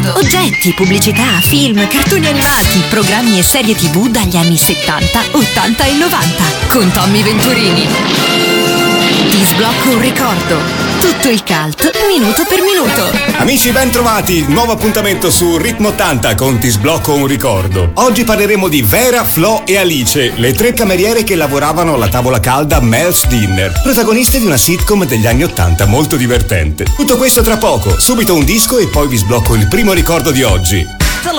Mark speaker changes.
Speaker 1: ricordo.
Speaker 2: Oggetti, pubblicità, film, cartoni animati, programmi e serie TV dagli anni 70, 80 e 90 con Tommy Venturini. Ti sblocco un ricordo. Tutto il cult, minuto per minuto.
Speaker 3: Amici, ben trovati. Nuovo appuntamento su Ritmo 80 con Ti sblocco un ricordo. Oggi parleremo di Vera, Flo e Alice, le 3 cameriere che lavoravano alla tavola calda Mel's Dinner, protagoniste di una sitcom degli anni 80 molto divertente. Tutto questo tra poco, subito un disco e poi vi sblocco il primo ricordo di oggi.